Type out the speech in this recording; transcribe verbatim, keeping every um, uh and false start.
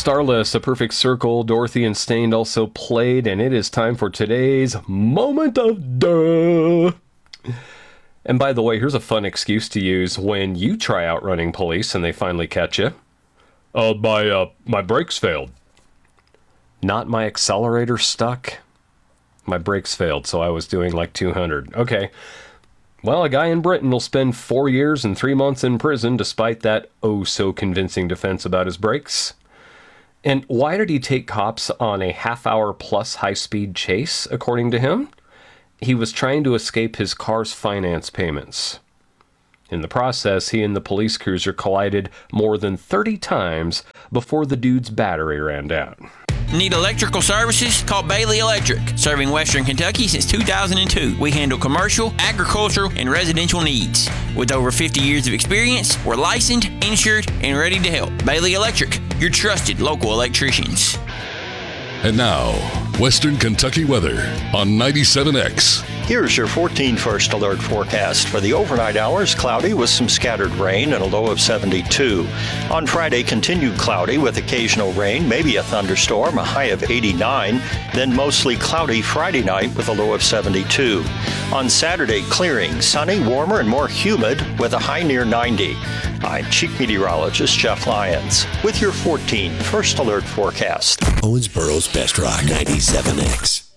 Starless, A Perfect Circle, Dorothy and Stained also played, and it is time for today's Moment of Duh. And by the way, here's a fun excuse to use when you try outrunning police and they finally catch you. Uh, my, uh, my brakes failed. Not my accelerator stuck. My brakes failed, so I was doing like two hundred. Okay. Well, a guy in Britain will spend four years and three months in prison despite that oh-so-convincing defense about his brakes. And why did he take cops on a half-hour-plus high-speed chase, according to him? He was trying to escape his car's finance payments. In the process, he and the police cruiser collided more than thirty times before the dude's battery ran down. Need electrical services? Call Bailey Electric. Serving Western Kentucky since two thousand two. We handle commercial, agricultural, and residential needs. With over fifty years of experience, we're licensed, insured, and ready to help. Bailey Electric, your trusted local electricians. And now, Western Kentucky weather on ninety-seven X. Here's your fourteen First Alert forecast. For the overnight hours, cloudy with some scattered rain and a low of seventy-two. On Friday, continued cloudy with occasional rain, maybe a thunderstorm, a high of eighty-nine. Then mostly cloudy Friday night with a low of seventy-two. On Saturday, clearing, sunny, warmer, and more humid with a high near ninety. I'm Chief Meteorologist Jeff Lyons with your fourteen First Alert forecast. Owensboro's Best Rock ninety-seven X.